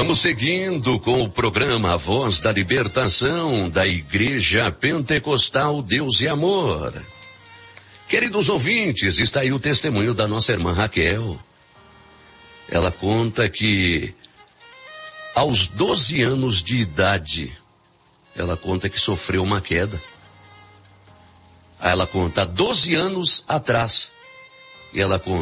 Vamos seguindo com o programa A Voz da Libertação da Igreja Pentecostal Deus e Amor. Queridos ouvintes, está aí o testemunho da nossa irmã Raquel. Ela conta que aos 12 anos de idade, ela conta que sofreu uma queda. Aí ela conta 12 anos atrás. E ela conta